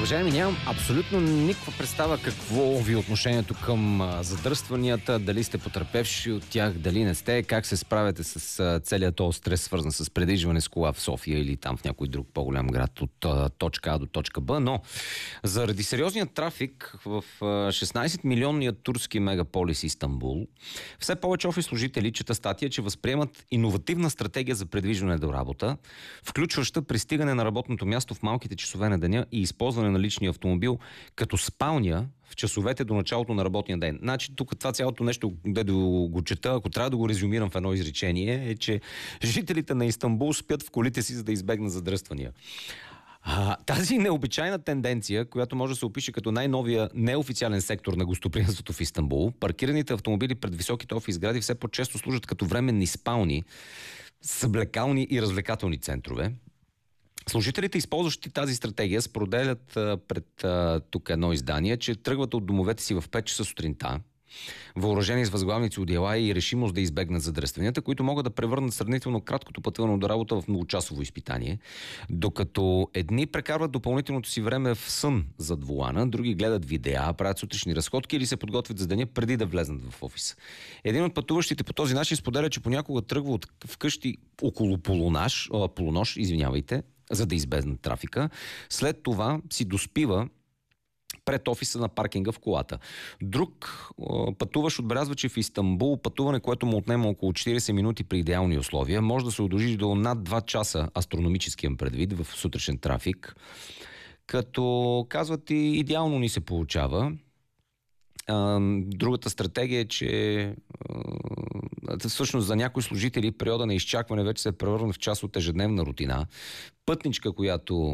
Уважаеми, нямам абсолютно никаква представа какво ви е отношението към задръстванията, дали сте потърпевши от тях, дали не сте, как се справяте с целият този стрес, свързан с предвижване с кола в София или там в някой друг по-голям град от точка А до точка Б, но заради сериозния трафик в 16-милионния турски мегаполис Истанбул, все повече офис служители чета статия, че възприемат иновативна стратегия за предвижване до работа, включваща пристигане на работното място в малките часове на деня и използване на личния автомобил като спалня в часовете до началото на работния ден. Значи тук това цялото нещо, където го чета, ако трябва да го резюмирам в едно изречение, е, че жителите на Истанбул спят в колите си, за да избегнат задръствания. Тази необичайна тенденция, която може да се опише като най-новия неофициален сектор на гостоприемството в Истанбул, паркираните автомобили пред високите офис сгради все по-често служат като временни спални, съблекални и развлекателни центрове. Служителите, използващи тази стратегия, споделят пред тук едно издание, че тръгват от домовете си в 5 часа сутринта, въоръжени с възглавници, одеяла и решимост да избегнат задръстванията, които могат да превърнат сравнително краткото пътуване до работа в многочасово изпитание, докато едни прекарват допълнителното си време в сън зад волана, други гледат видеа, правят сутрешни разходки или се подготвят за деня преди да влезнат в офиса. Един от пътуващите по този начин споделя, че понякога тръгва от вкъщи около полунощ, за да избегнат трафика. След това си доспива пред офиса на паркинга в колата. Друг пътуващ отбелязва, че в Истанбул пътуване, което му отнема около 40 минути при идеални условия, може да се удължи до над 2 часа, астрономически имам предвид, в сутрешен трафик. Като казват и идеално ни се получава. Другата стратегия е, че всъщност за някои служители периода на изчакване вече се е превърнал в част от ежедневна рутина. Пътничка, която